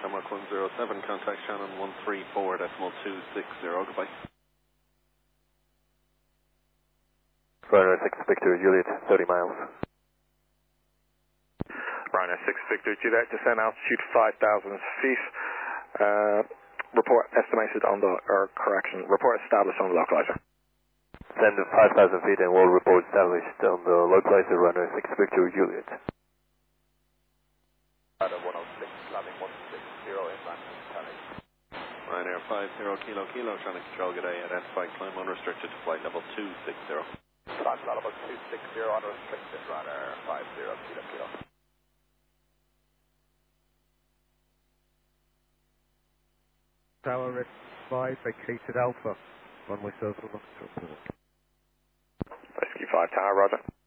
Shamrock 107, contact Shannon 134.260, goodbye. Runner 6 Victor Juliet, 30 miles. Runner 6 Victor Juliet, descend altitude 5,000 feet. Report estimated on the, report established on the localizer. Send 5,000 feet and we'll report established on the localizer, runner 6 Victor Juliet. Ryanair 106, landing 160 inland, Tonic. Ryanair 50 Kilo Kilo, trying to control good day, identified climb unrestricted to flight level 260. Climb level 260, unrestricted, Ryanair 50 Kilo Kilo. Tower 5, vacated Alpha, runway circle. Rescue 5 Tower, roger.